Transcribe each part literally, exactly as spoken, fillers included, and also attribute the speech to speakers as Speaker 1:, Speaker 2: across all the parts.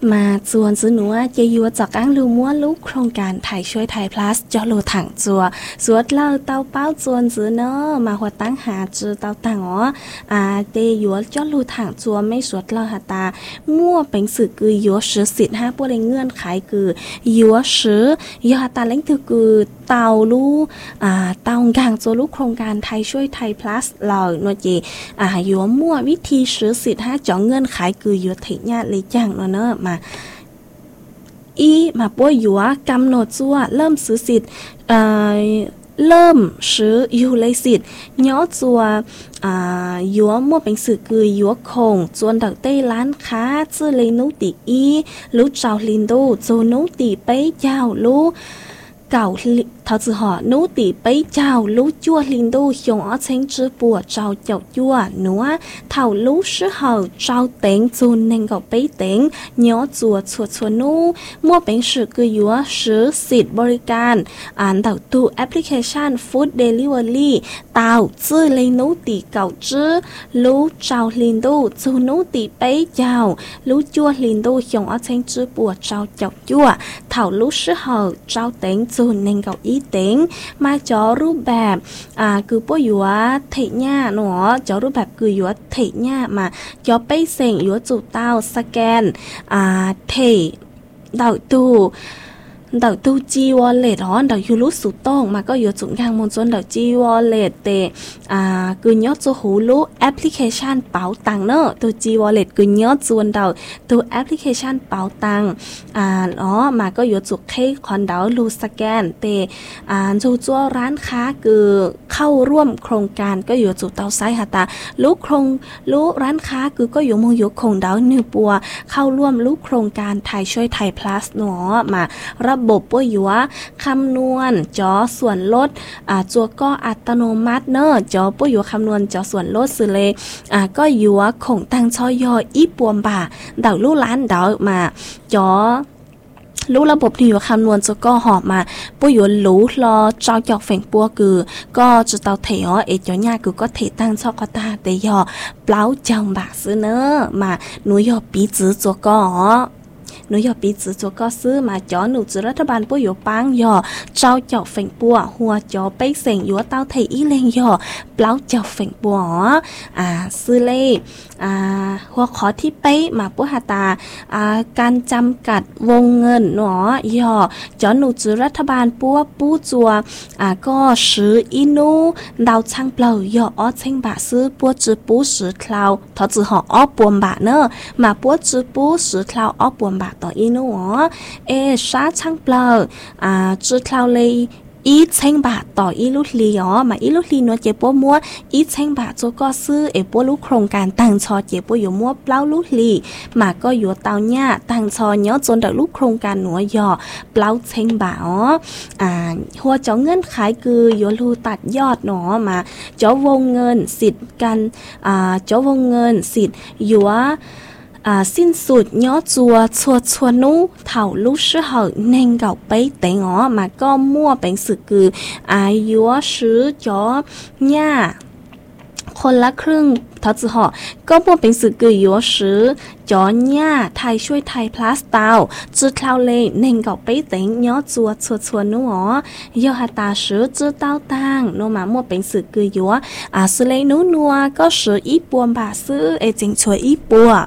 Speaker 1: มาส่วนซื้อหนัวจะอยู่จากอังลูมัวลูกโครงการไทยช่วยไทย plus จอโลถังจัวสวดเล่าเตาเป้าส่วนซื้อเนอมาหัวตั้งหาจือเตาต่างอ๋ออ่าเตอยู่จอโลถังจัวไม่สวดเล่าหาตามั่วเป็นสื่อคืออยู่ซื้อสิทธิ์ห้าพวกเงื่อนไขคืออยู่ซื้อยอตาเล้งคือเตาลูอ่าเตากลางจัวลูกโครงการไทยช่วยไทย plus เราโนจีอ่าอยู่มั่ววิธีซื้อสิทธิ์ห้าจ่อเงื่อนไขคืออยู่ถิญาเลยจังเนาะเนอะมาอีมาป่วยอยู่กำหนดจั่วเริ่มซื้อสิทธิ์เอ่อเริ่มซื้ออยู่เลยสิทธิ์ย้อจั่วอ่ายัวมั่วเป็นสื่อคือยัวคงจวนดักเต้ร้านค้าชื่อเลยนุติอีรู้เจ้าลินโดโจนุติไปเจ้ารู้เก่าทอจือหอนูตีไปเจ้ารู้จั่วลินดูชงอ้อเชงจื้อปัวเจ้าเจ้าจั่วหนัวเท่ารู้ชื่อหอเจ้าเต็งจูนเน่งกับไปเต็งย้อจั่วชัวชัวนูมั่วเป็นสื่อคือยัวซื้อสิทธิ์บริการอ่านดาวตู้แอปพลิเคชันฟู้ดเดลิเวอรี่เต้าจื้อเลยนูตีเก่าจื้อรู้เจ้าลินดูจูนูตีไปเจ้ารู้จั่วลินดูชงอ้อเชงจื้อปัวเจ้าเจ้าจั่วเท่ารู้ชื่อหอเจ้าเต็งจูนเน่งกับอีเต็งมาจอรูปแบบอ่าคือป่วยอยู่ว่าเทญ่าเนาะจอรูปแบบคืออยู่ว่าเทญ่ามาจอไปเสียงอยู่จุดเต้าสแกนอ่าเทดาวตู้ดาวตู้จีวอลเล็ตอ๋อดาวยูรุสุต้องมาก็อยู่จุดกลางมณฑลดาวจีวอลเล็ตเตอ่าคือยอดจูหูรู้แอปพลิเคชันเป๋าตังเนอะตัวจีวอลเล็ตคือยอดจวนดาวตัวแอปพลิเคชันเป๋าตังอ่าอ๋อมาก็อยู่จุดเคคอนดาวรูสแกนเตอ่าจูจัวร้านค้าคือเข้าร่วมโครงการก็อยู่จุดเตาไซฮะตารู้โครงรู้ร้านค้าคือก็อยู่มงอยู่คงดาวนิวปัวเข้าร่วมรู้โครงการไทยช่วยไทย plus เนาะมาระบบป่วยอยู่ว่าคำนวณจอส่วนลดอ่าจัวก็อัตโนมัติเนอะจอป่วยอยู่คำนวณจอส่วนลดสื่อเลยอ่าก็อยู่ว่าคงตั้งชอยออีปวมบ่าดาวลู่ล้านดาวมาจอรู้ระบบที่อยู่คำนวณจะก็หอบมาป่วยอยู่รู้รอจอจอกเฝ่งปัวคือก็จะเตาเถียเอจอยาคือก็เทตั้งชอกตาแต่ยอเปล่าจังบ่าซื้อเนอะมาหนูยอปีจื้อจัวก็หนูยอปีจื้อจัวก็ซื้อมาจอหนูจื้อรัฐบาลป่วยอยู่ปังยอเจ้าจอกเฝ่งปัวหัวจอไปเสียงอยู่เต้าเทอีเลงยอเปล่าจอกเฝ่งปัวอ่าซื้อเลยอ่าหัวขอที่ไปมาปัวหาตาอ่าการจำกัดวงเงินเนาะยอจอหนูจื้อรัฐบาลปัวปู้จัวอ่าก็ซื้ออีนูดาวช่างเปล่ายออ้อเชิงบะซื้อปัวจื้อปู้ซื้อคลาวทอจื้อหออ้อปวมบะเนอะมาปัวจื้อปู้ซื้อคลาวอ้อปวมบะต่ออีนูอ๋อเอชาช่างเปล่าอ่าจื้อคลาวเลยอีเชิงบาทต่ออีลุลีอ๋อมาอีลุลีนัวเจ็บปัวมัวอีเชิงบาทโจก็ซื้อเอปัวลูกโครงการตั้งชอเจ็บปัวอยู่มัวเปล่าลุลีมาก็อยู่เตาหญ้าตั้งชอเนาะจนดักลูกโครงการหนัวย่อเปล่าเชิงบาทอ๋ออ่าหัวเจ้าเงินขายคืออยู่รูตัดยอดหนอมาเจ้าวงเงินสิทธิ์กันอ่าเจ้าวงเงินสิทธิ์อยู่ว่าอ่าสิ้นสุดย้อจัวชัวชัวนูเถ่าลูกชื่อเหอเน่งเก่าไปแต่งอ๋อมาก็มั่วเป็นสึกคืออายุซื้อจอหญ้าคนละครึ่งทอจือหอก็มั่วเป็นสึกคือยัวซื้อจอหญ้าไทยช่วยไทย plus เตาจื้อคลาวเลยเน่งเก่าไปแต่งย้อจัวชัวชัวนูอ๋อยอหาตาซื้อจื้อเต้าตังโนมามั่วเป็นสึกคือยัวอ่าซื้อเลยนูนัวก็ซื้ออีปวมบาซื้อเอจิงช่วยอีปัว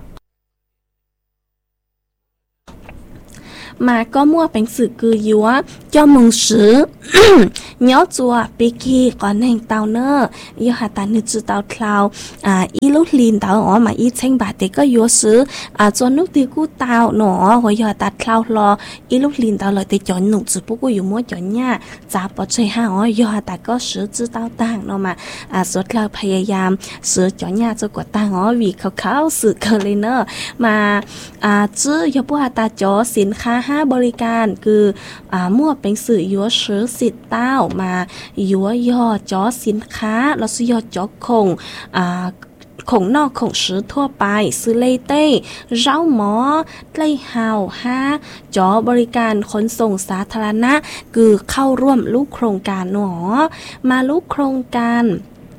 Speaker 1: มาก็มั่วเป็นสื่อคือยัวจอมึงซื้อ เนาะจัวปีกี้ก่อนแห่งเตาเนอร์ยอหาตานึจือเตาคลาวอ่าอีลูกลีนเตาอ๋อมาอีเชิงบาทเด็กก็ยัวซื้ออ่าจวนนุกตีกูเตาหนอหัวยอตัดคลาวรออีลูกลีนเตาเลยแต่จอนหนุกจือปุ๊กอยู่มั่วจอนเนี่ยจ้าปอใช่ห้าอ๋อยอหาตาก็ซื้อจื้อเตาต่างเนาะมาอ่าสุดเราพยายามซื้อจอนเนี่ยจะกดต่างอ๋อวีเขาเขาสื่อเกเลยเนอร์มาอ่าจื้อยอปัวหาตาจอสินค้าห้าบริการคืออ่ามั่วเป็นสื่อยัวซื้อสิทธิ์เต้ามายัวยอจอสินค้าเราซื้อยอจอคงอ่าของนอกของซื้อทั่วไปซื้อเลเต้เจ้าหมอไล่เฮาห้าจอบริการขนส่งสาธารณะคือเข้าร่วมลูกโครงการหนอมาลูกโครงการ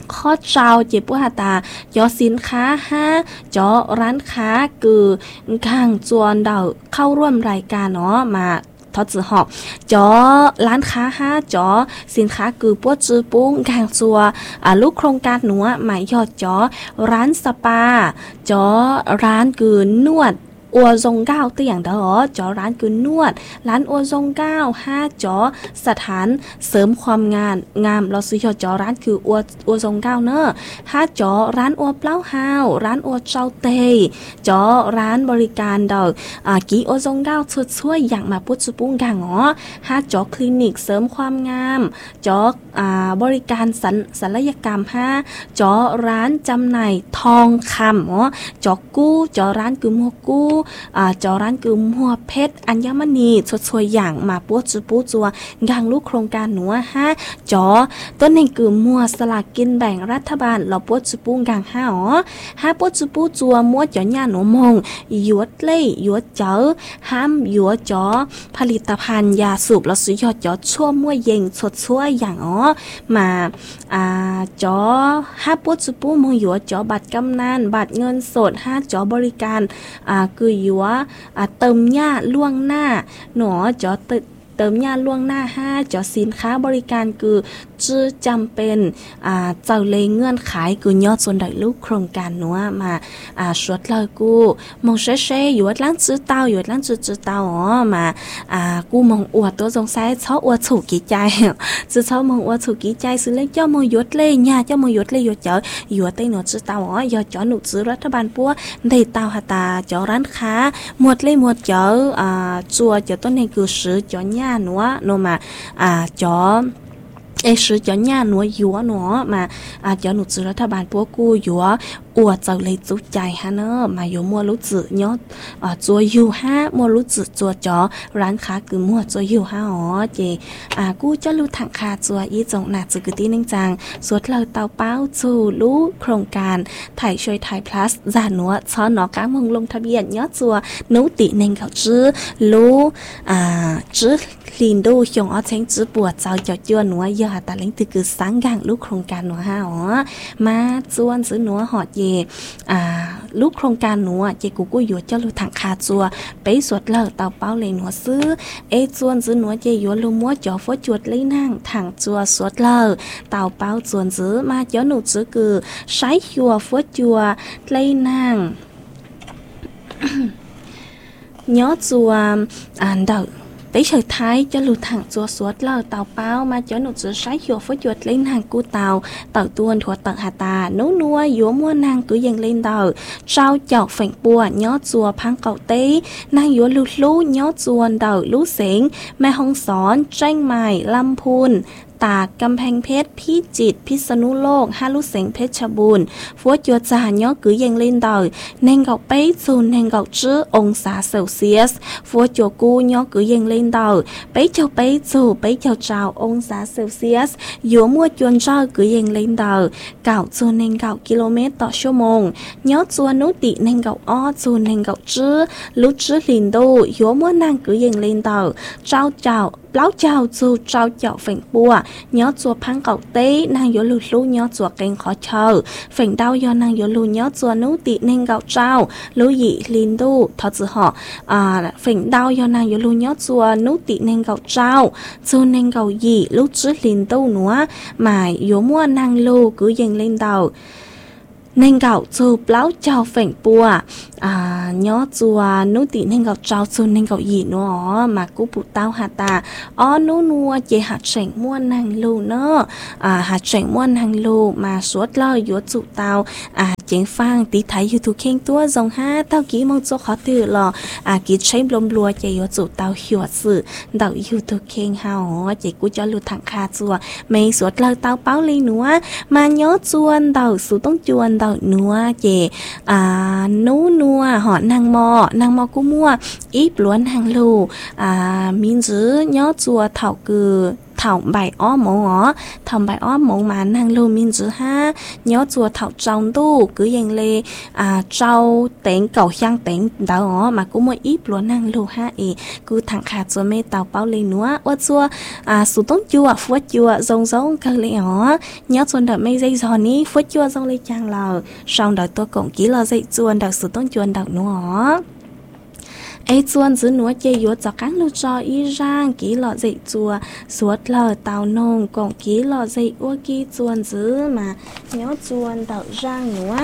Speaker 1: ข้อเจ้าเจ็บปวดตาจอสินค้าห้าจอร้านค้าคือข้างจวนเดาเข้าร่วมรายการเนาะมาทอดจือหอบจอร้านค้าห้าจอสินค้าคือปวดจือปุ้งกางจัวอ่าลูกโครงการหนัวหมายยอดจอร้านสปาจอร้านคือนวดอัวซงเก้าตัวอย่างเด้อจอร้านคือนวดร้านอัวซงเก้าห้าจอสถานเสริมความงามงามเราซื้อจอร้านคืออัวอัวซงเก้าเนอะห้าจอร้านอัวเปล่าฮาวร้านอัวเจ้าเตยจอร้านบริการเด้ออ่ากีอัวซงเก้าช่วยช่วยอย่างมาปุจุปุ้งกางอ๋อห้าจอคลินิกเสริมความงามจออ่าบริการสัลศัลยกรรมห้าจอร้านจำหน่ายทองคำอ๋อจอกู้จอร้านคือมัวกู้อ่าจอร้านคือมัวเพชรอัญมณีชดช่วยอย่างมาปวดจูปูจัวกางลูกโครงการหนัวห้าจอต้นหนึ่งคือมัวสลากกินแบ่งรัฐบาลเราปวดจูปูกางห้าอ๋อห้าปวดจูปูจัวมัวจอหญ้าหนูมงหยวดเล่หยวดเจอห้ามหยวดจอผลิตภัณฑ์ยาสูบเราซื้อยอดจอชั่วมัวเย็งชดช่วยอย่างอ๋อมาอ่าจอห้าปวดจูปูมงหยวดจอบัตรกำนันบัตรเงินสดห้าจอบริการอ่าคืออยู่ว่าเติมหญ้าล่วงหน้าหนอจอเติเติมยาล่วงหน้าห้าจอสินค้าบริการคือจื้อจำเป็นอ่าเจ้าเลยเงื่อนขายคือยอดส่วนใดลูกโครงการนัวมาอ่าชดเลยกูมองเช่เช่อยู่ล้างจื้อเต้าอยู่ล้างจื้อจื้อเต้าอ๋อมาอ่ากูมองอวดตัวสงสัยชอบอวดถูกกี่ใจจื้อชอบมองอวดถูกกี่ใจซื้อเล็กเจ้ามองยศเลยญาเจ้ามองยศเลยยศเจ้าอยู่เต้หนูจื้อเต้าอ๋อยอดจอหนูจื้อรัฐบาลปัวได้เต้าหาตาจอร้านค้าหมวดเลยหมวดเจ้าอ่าจัวเจ้าต้นในคือซื้อจอญาหนัวโนมาอ่าจอเอซื้อจอญาหนัวยัวหนัวมาอ่าจอหนูจื้อรัฐบาลปัวกูยัวอวดเจ้าเลยจุใจฮะเนอะมาอยู่มัวรู้จืดยอดอ่าจัวอยู่ห้ามัวรู้จืดจัวจอร้านค้าคือมัวจัวอยู่ห้าอ๋อเจอ่ากูจะรู้ถังคาจัวอีจงหนักจืดกตีนึงจังสวดเราเตาเป้าจูรู้โครงการไทยช่วยไทย plus จานนัวช้อนหนอกางมงลงทะเบียนยอดจัวนุติเน่งเขาจื้อรู้อ่าจื้อลินดูชงอ้อเชงจื้อปวดเจ้าจอดยวนหนัวเยอะแต่เล้งตือคือสังกังลูกโครงการหนัวห้าอ๋อมาจวนซื้อหนัวหอดเยอ่าลูกโครงการหนัวเจกูกูอยู่เจ้าลูกถังคาจัวไปสวดเลิกเตาเป้าเลยหนัวซื้อเอจวนซื้อหนัวเจอยู่ลูมัวจ่อฟจวดเลยนั่งถังจัวสวดเลิกเตาเป้าจวนซื้อมาเจ้าหนูซื้อคือใช้ชัวฟจัวเลยนั่งย้อจัวอ่านเดาtới trời thái cho lụt thẳng chùa suốt lờ tàu bao mà cho nụ chứa sái dùa phốt dùa lên hàng cu tàu tàu tuôn thuộc tận hà tà nấu nua dùa mua nàng cứ dần lên tàu trao chọc phèn bùa nhó chùa phang cậu tế nàng dùa lụt lú nhó chùa đầu lú xỉn mẹ hông xón tranh mài lâm phunตากกำแพงเพชรพิจิตรพิษณุโลกฮาลุเสงเพชรบูรณ์ฟัวจัวจ่าย่อกือยังเล่นดอยแนงเกาเป้ซูนแนงเกาจื้อองศาเซลเซียสฟัวจัวกูย่อกือยังเล่นดอยเป้เจ้าเป้ซูเป้เจ้าเจ้าองศาเซลเซียสยัวมัวจวนจ้ากือยังเล่นดอยเก่าซูนแนงเก่ากิโลเมตรต่อชั่วโมงย่อจัวนุติแนงเกาอ้อซูนแนงเกาจื้อลุจื้อลินดูยัวมัวนางกือยังเล่นดอยเจ้าเจ้าเล้าเจ้าจูเจ้าเจ้าเฝงปัวย้อจัวพังเก่าเต้นางยลูลูย้อจัวเกงขอเชอเฝงดาวยอนางยลูย้อจัวนุติเน่งเก่าเจ้าลูหยีลินดูทอจือหออ่าเฝงดาวยอนางยลูย้อจัวนุติเน่งเก่าเจ้าจูเน่งเก่าหยีลูจื้อลินดูหนัวหมายยัวมัวนางลูกือยังเล่นดาวเน่งเก่าจูเปล่าเจ้าเฝงปัวอ่าย้อจัวนุติเน่งเก่าเจ้าจูเน่งเก่าหยีนัวมากูปุเต้าหาตาอ๋อนูนัวเจหัดเฉ่งม้วนนางลูเนอะอ่าหัดเฉ่งม้วนนางลูมาสวดเล่ายัวจุเต้าอ่าเจียงฟังตีไทยยูทูบเข่งตัวทรงห้าเต้ากี้มองโจขอตื่นหรออ่ากี้ใช้ลมรัวเจยัวจุเต้าหัวสื่อเต้ายูทูบเข่งเฮาเจกูจะหลุดถังคาจัวไม่สวดเล่าเต้าเป้าเลยหนัวมาย้อจวนเต้าสู่ต้องจวนเต้านัวเจอ่านูนัวหอนางมอนางมอกูมัวอีปล้วนหางลูอ่ามินจื้อย่อจัวเถ่ากือไท thảo bài ó mộng ó thảo bài ó mộng mà năng lưu min chữ ha nhớ chùa thảo trong tu cứ dành lê à trâu tên cầu香tên đó ó mà cũng một ít luôn năng lưu ha ý cứ thẳng khá chùa mê tàu bao lê nữa ở chùa à số tông chùa phút chùa rong rong cơ lệ ó nhớ chùa đợi mê dây giò ní phút chùa rong lê chàng lờ xong đợi tôi cũng ký lờ dây chùa đợi số tông chùa đợi nữa ấy chuan giữ núa chơi yếu cho các lưu cho y rang ký lọ dậy chùa suốt lờ tàu nông còn ký lọ dậy ua ký chuan giữ mà nhớ chuan đậu rang núa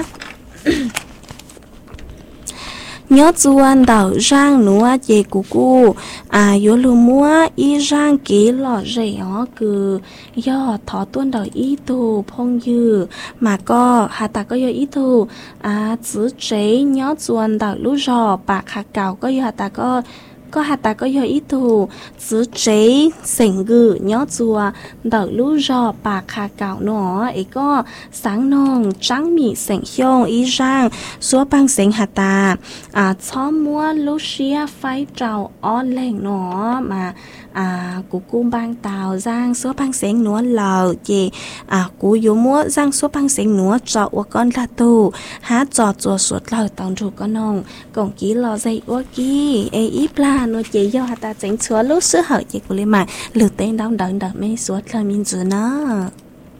Speaker 1: nhớ chuan đậu rang núa chơi cú cú à yếu lưu múa y rang ký lọ dậy ó cứ do thọ tuân đậu y tù phong dư mà có hà ta có do y tù à giữ chế nhớ chuan đậu lú rò bạc hà cào có do hà ta có có hạt ta có do ý thù giữ chế sỉnh gử nhớ chùa đỡ lú rò bạc hà cạo nó ấy có sáng nông trắng mì sỉnh hiông ý rang số băng sỉnh hạt ta à chó mua lú xia phái trào ó lên nó mà à cú cung băng tàu giang số băng sỉnh nó lờ chị à cú yếu mua giang số băng sỉnh nó trọ của con là tù hát trọ chùa suốt lờ tàu chủ con nông còn ký lò dây ô ký ấy ít là nó chỉ do hạt ta chỉnh chúa lúc sữa hở chị của lên mạng lượt tên đau đớn đợt mấy suốt là mình chữ nó